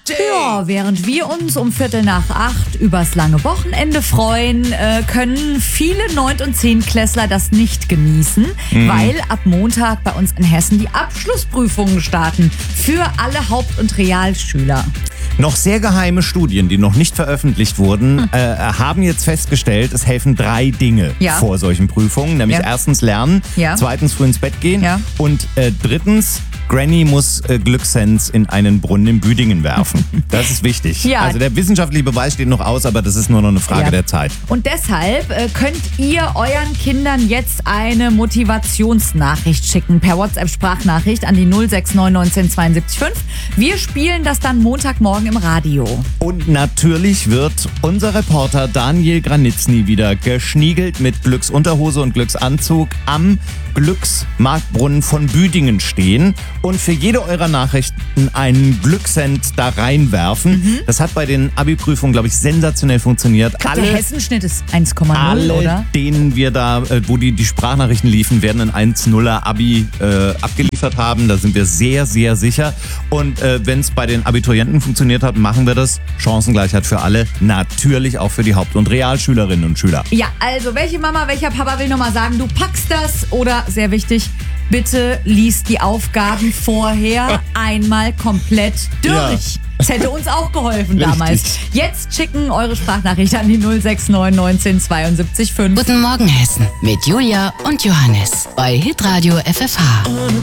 Ja, während wir uns um 7:45 übers lange Wochenende freuen, können viele 9- und 10-Klässler das nicht genießen, weil ab Montag bei uns in Hessen die Abschlussprüfungen starten für alle Haupt- und Realschüler. Noch sehr geheime Studien, die noch nicht veröffentlicht wurden, haben jetzt festgestellt, es helfen 3 Dinge vor solchen Prüfungen. Nämlich erstens lernen, zweitens früh ins Bett gehen und drittens, Granny muss Glückssens in einen Brunnen in Büdingen werfen. Das ist wichtig. Ja. Also der wissenschaftliche Beweis steht noch aus, aber das ist nur noch eine Frage der Zeit. Und deshalb könnt ihr euren Kindern jetzt eine Motivationsnachricht schicken per WhatsApp-Sprachnachricht an die 069 19 72 5. Wir spielen das dann Montagmorgen im Radio. Und natürlich wird unser Reporter Daniel Granitzny wieder geschniegelt mit Glücksunterhose und Glücksanzug am Glücksmarktbrunnen von Büdingen stehen und für jede eurer Nachrichten einen Glückssend da reinwerfen. Das hat bei den Abi-Prüfungen, glaube ich, sensationell funktioniert. Der Hessenschnitt ist 1,0, oder? Denen wir da, wo die Sprachnachrichten liefen, werden ein 1,0er Abi abgeliefert haben. Da sind wir sehr, sehr sicher. Und wenn es bei den Abiturienten funktioniert hat, machen wir das. Chancengleichheit für alle. Natürlich auch für die Haupt- und Realschülerinnen und Schüler. Ja, also welche Mama, welcher Papa will nochmal sagen, du packst das oder, sehr wichtig, bitte liest die Aufgaben vorher einmal komplett durch. Ja. Das hätte uns auch geholfen Richtig. damals. Jetzt schicken eure Sprachnachricht an die 069 19 72 5. Guten Morgen Hessen mit Julia und Johannes bei Hitradio FFH.